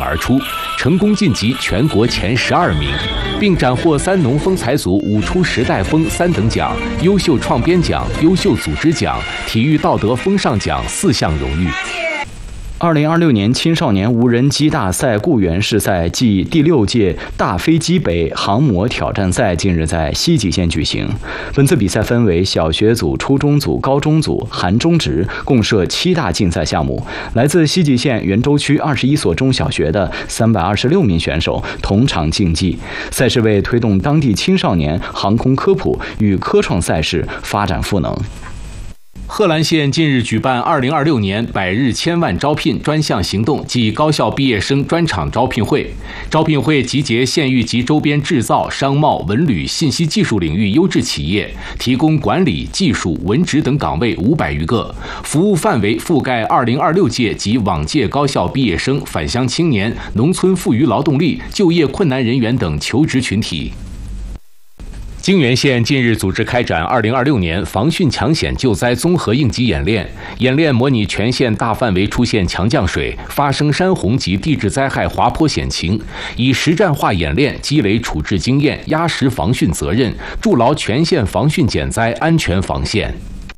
而出，成功晋级全国前12名，并斩获3农风采组舞出时代风3等奖、优秀创编奖、优秀组织奖、体育道德风尚奖4项荣誉。 2026年青少年无人机大赛固原市赛暨第6届大飞机北航模挑战赛近日在西极县举行。本次比赛分为小学组、初中组、高中组、含中职，共设7大竞赛项目。来自西极县袁州区21所中小学的326名选手同场竞技。赛事为推动当地青少年航空科普与科创赛事发展赋能。 贺兰县近日举办2026年百日千万招聘专项行动暨高校毕业生专场招聘会。招聘会集结县域及周边制造、商贸、文旅、信息技术领域优质企业，提供管理、技术、文职等岗位500余个，服务范围覆盖2026届及往届高校毕业生、返乡青年、农村富余劳动力、就业困难人员等求职群体。泾源县近日组织开展2026年防汛抢险救灾综合应急演练，演练模拟全县大范围出现强降水、发生山洪及地质灾害滑坡险情，以实战化演练积累处置经验，压实防汛责任，筑牢全县防汛减灾安全防线。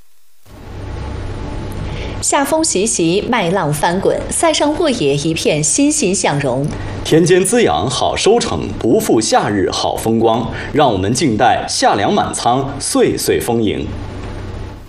夏风习习，麦浪翻滚，塞上沃野一片欣欣向荣。 田间滋养好收成，不负夏日好风光。让我们静待夏粮满仓，岁岁丰盈。